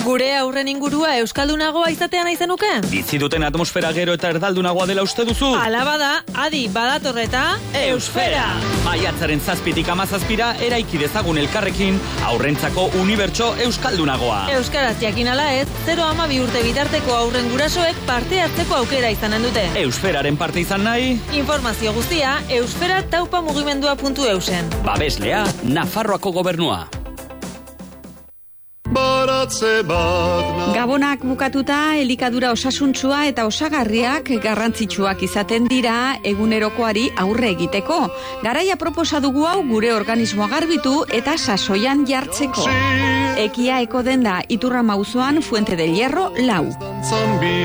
Gure aurren ingurua euskaldunagoa izatean aizenuke? Bizi duten atmosfera gero eta erdaldunagoa dela uste duzu? Hala bada, adi badatorreta Eusfera! Maiatzaren 7tik 17ra eraiki dezagun elkarrekin aurrentzako unibertso euskaldunagoa. Euskaraz jakin ala ez, 0-12 urte bitarteko aurren gurasoek parte hartzeko aukera izanen dute. Eusferaren parte izan nahi? Informazio guztia euskera-taupamugimendua.eusen. Babeslea, Nafarroako gobernua. Gabonak bukatuta, elikadura osasuntsua eta osagarriak garrantzitsuak izaten dira egunerokoari aurre egiteko. Garaia proposa dugu hau gure organismoa garbitu eta sasoian jartzeko. Ekia eko denda Iturrama auzoan Fuente del Hierro 4.